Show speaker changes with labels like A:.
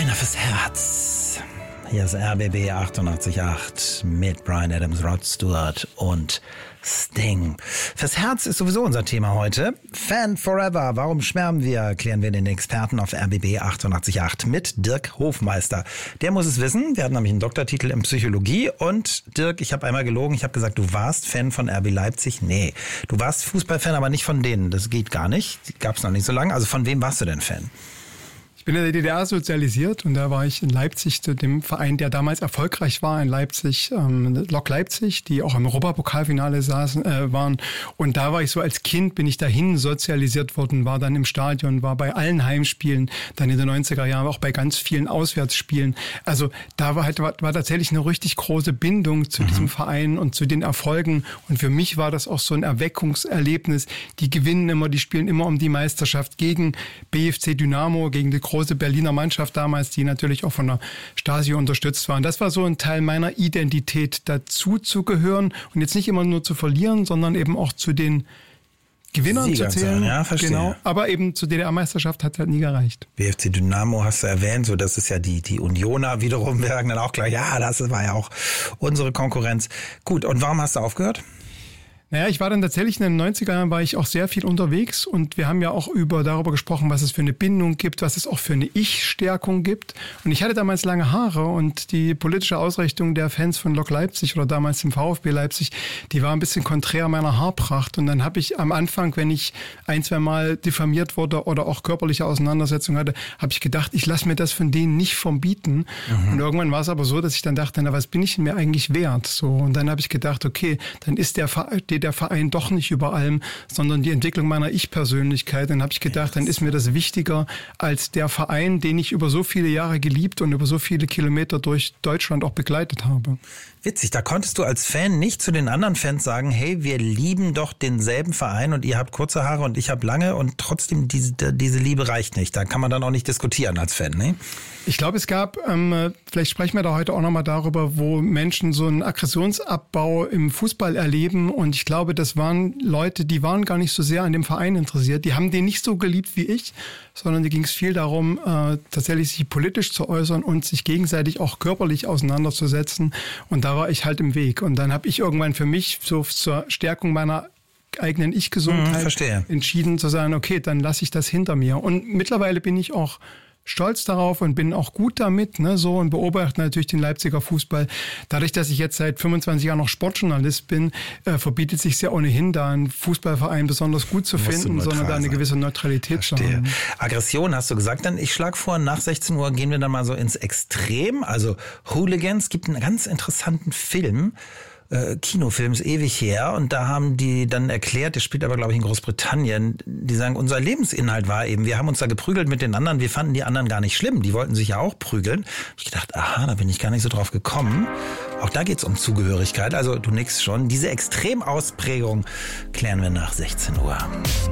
A: Einer fürs Herz. Hier ist RBB 88.8 mit Bryan Adams, Rod Stewart und Sting. Fürs Herz ist sowieso unser Thema heute. Fan Forever. Warum schwärmen wir? Klären wir den Experten auf RBB 88.8 mit Dirk Hofmeister. Der muss es wissen. Der hat nämlich einen Doktortitel in Psychologie. Und Dirk, ich habe einmal gelogen. Ich habe gesagt, du warst Fan von RB Leipzig. Nee, du warst Fußballfan, aber nicht von denen. Das geht gar nicht. Die gab es noch nicht so lange. Also von wem warst du denn Fan?
B: Ich bin in der DDR sozialisiert und da war ich in Leipzig zu dem Verein, der damals erfolgreich war in Leipzig, Lok Leipzig, die auch im Europapokalfinale waren. Und da war ich so als Kind, bin ich dahin sozialisiert worden, war dann im Stadion, war bei allen Heimspielen, dann in den 90er Jahren auch bei ganz vielen Auswärtsspielen. Also da war tatsächlich eine richtig große Bindung zu diesem Verein und zu den Erfolgen. Und für mich war das auch so ein Erweckungserlebnis. Die gewinnen immer, die spielen immer um die Meisterschaft gegen BFC Dynamo, gegen die große Berliner Mannschaft damals, die natürlich auch von der Stasi unterstützt war. Und das war so ein Teil meiner Identität, dazu zu gehören und jetzt nicht immer nur zu verlieren, sondern eben auch zu den Gewinnern
A: Sieger
B: zu zählen.
A: Ja, verstehe.
B: Genau. Aber eben zur DDR-Meisterschaft hat es halt nie gereicht.
A: BFC Dynamo hast du erwähnt, so das ist ja die Unioner wiederum, wir sagen dann auch gleich, ja, das war ja auch unsere Konkurrenz. Gut, und warum hast du aufgehört?
B: Naja, ich war dann tatsächlich in den 90er Jahren war ich auch sehr viel unterwegs und wir haben ja auch darüber gesprochen, was es für eine Bindung gibt, was es auch für eine Ich-Stärkung gibt. Und ich hatte damals lange Haare und die politische Ausrichtung der Fans von Lok Leipzig oder damals dem VfB Leipzig, die war ein bisschen konträr meiner Haarpracht. Und dann habe ich am Anfang, wenn ich ein, zwei Mal diffamiert wurde oder auch körperliche Auseinandersetzungen hatte, habe ich gedacht, ich lasse mir das von denen nicht verbieten. Und irgendwann war es aber so, dass ich dann dachte, na, was bin ich denn mir eigentlich wert? So, und dann habe ich gedacht, okay, dann ist der Verein doch nicht über allem, sondern die Entwicklung meiner Ich-Persönlichkeit. Dann habe ich gedacht, dann ist mir das wichtiger als der Verein, den ich über so viele Jahre geliebt und über so viele Kilometer durch Deutschland auch begleitet habe.
A: Witzig, da konntest du als Fan nicht zu den anderen Fans sagen, hey, wir lieben doch denselben Verein und ihr habt kurze Haare und ich habe lange und trotzdem diese Liebe reicht nicht. Da kann man dann auch nicht diskutieren als Fan, ne?
B: Ich glaube, es gab, vielleicht sprechen wir da heute auch nochmal darüber, wo Menschen so einen Aggressionsabbau im Fußball erleben und ich glaube, das waren Leute, die waren gar nicht so sehr an dem Verein interessiert. Die haben den nicht so geliebt wie ich, sondern da ging es viel darum, tatsächlich sich politisch zu äußern und sich gegenseitig auch körperlich auseinanderzusetzen und da war ich halt im Weg. Und dann habe ich irgendwann für mich so zur Stärkung meiner eigenen Ich-Gesundheit entschieden zu sagen, okay, dann lasse ich das hinter mir. Und mittlerweile bin ich auch stolz darauf und bin auch gut damit, ne, so und beobachte natürlich den Leipziger Fußball. Dadurch, dass ich jetzt seit 25 Jahren noch Sportjournalist bin, verbietet sich ja ohnehin, da einen Fußballverein besonders gut zu finden, sondern da eine gewisse Neutralität zu haben.
A: Aggression hast du gesagt, dann ich schlage vor, nach 16 Uhr gehen wir dann mal so ins Extrem, also Hooligans. Es gibt einen ganz interessanten Film, Kinofilm, ist ewig her und da haben die dann erklärt, der spielt aber glaube ich in Großbritannien, die sagen, unser Lebensinhalt war eben, wir haben uns da geprügelt mit den anderen, wir fanden die anderen gar nicht schlimm, die wollten sich ja auch prügeln. Hab ich gedacht, aha, da bin ich gar nicht so drauf gekommen. Auch da geht's um Zugehörigkeit, also du nix schon. Diese Extremausprägung klären wir nach 16 Uhr.